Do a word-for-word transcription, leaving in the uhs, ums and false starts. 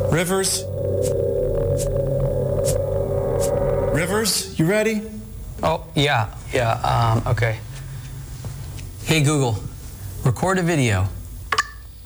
Rivers? Rivers, you ready? Oh, yeah, yeah, um, okay. Hey, Google, record a video.